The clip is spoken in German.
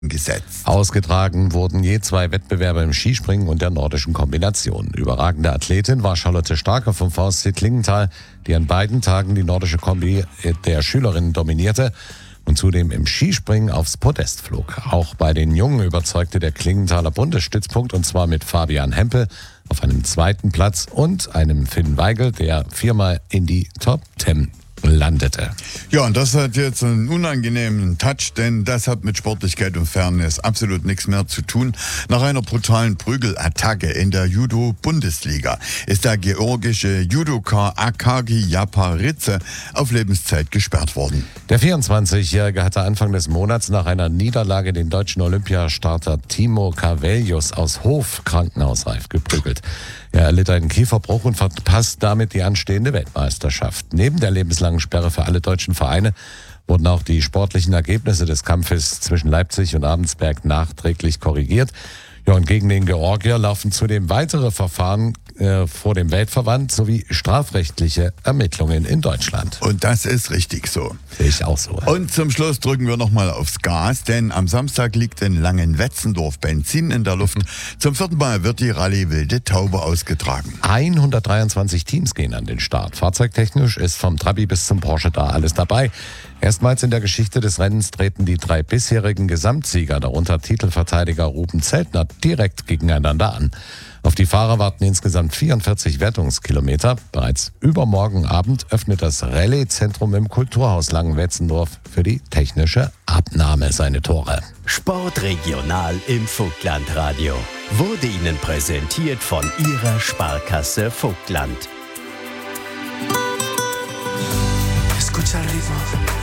gesetzt. Ausgetragen wurden je 2 Wettbewerbe im Skispringen und der nordischen Kombination. Überragende Athletin war Charlotte Starke vom VSC Klingenthal, die an beiden Tagen die nordische Kombi der Schülerinnen dominierte und zudem im Skispringen aufs Podest flog. Auch bei den Jungen überzeugte der Klingenthaler Bundesstützpunkt, und zwar mit Fabian Hempel auf einem 2. Platz und einem Finn Weigel, der 4-mal in die Top 10 landete. Ja, und das hat jetzt einen unangenehmen Touch, denn das hat mit Sportlichkeit und Fairness absolut nichts mehr zu tun. Nach einer brutalen Prügelattacke in der Judo-Bundesliga ist der georgische Judoka Akagi Yaparidze auf Lebenszeit gesperrt worden. Der 24-Jährige hatte Anfang des Monats nach einer Niederlage den deutschen Olympiastarter Timo Carvelius aus Hof krankenhausreif geprügelt. Er erlitt einen Kieferbruch und verpasst damit die anstehende Weltmeisterschaft. Neben der lebenslangen Sperre für alle deutschen Vereine wurden auch die sportlichen Ergebnisse des Kampfes zwischen Leipzig und Abensberg nachträglich korrigiert. Ja, und gegen den Georgier laufen zudem weitere Verfahren vor dem Weltverband sowie strafrechtliche Ermittlungen in Deutschland. Und das ist richtig so. Sehe ich auch so. Und zum Schluss drücken wir nochmal aufs Gas, denn am Samstag liegt in Langenwetzendorf Benzin in der Luft. Zum 4. Mal wird die Rallye Wilde Taube ausgetragen. 123 Teams gehen an den Start. Fahrzeugtechnisch ist vom Trabi bis zum Porsche da alles dabei. Erstmals in der Geschichte des Rennens treten die 3 bisherigen Gesamtsieger, darunter Titelverteidiger Ruben Zeltner, direkt gegeneinander an. Auf die Fahrer warten insgesamt 44 Wertungskilometer. Bereits übermorgen Abend öffnet das Rallye-Zentrum im Kulturhaus Langenwetzendorf für die technische Abnahme seine Tore. Sportregional im Vogtlandradio wurde Ihnen präsentiert von Ihrer Sparkasse Vogtland. Escucha el ritmo.